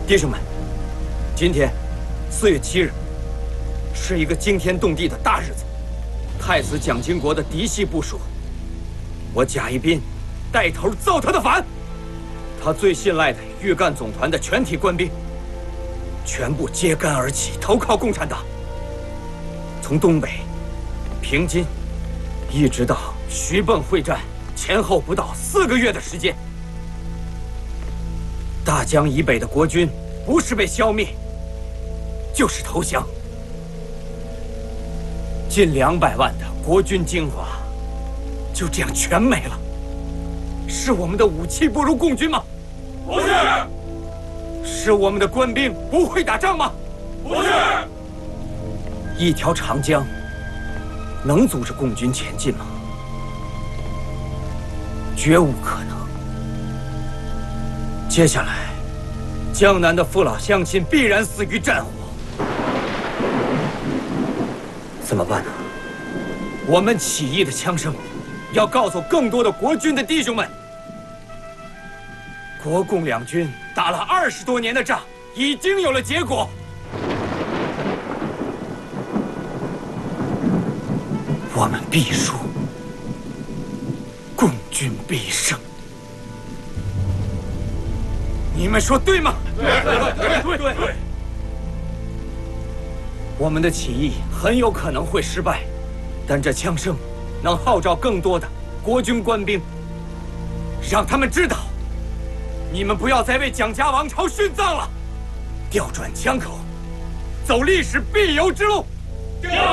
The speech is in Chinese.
弟兄们，今天4月7日是一个惊天动地的大日子。太子蒋经国的嫡系部属，我贾一斌带头造他的反。他最信赖的豫赣总团的全体官兵，全部揭竿而起，投靠共产党。从东北、平津，一直到徐蚌会战，前后不到4个月的时间。大江以北的国军，不是被消灭，就是投降。近200万的国军精华，就这样全没了。是我们的武器不如共军吗？ 不是。 是我们的官兵不会打仗吗？ 不是。 一条长江能阻止共军前进吗？绝无可能。接下来，江南的父老乡亲必然死于战火。怎么办呢？我们起义的枪声，要告诉更多的国军的弟兄们，国共两军打了20多年的仗，已经有了结果。我们必输，共军必胜。你们说对吗？ 对。 我们的起义很有可能会失败，但这枪声能号召更多的国军官兵，让他们知道，你们不要再为蒋家王朝殉葬了，调转枪口，走历史必由之路。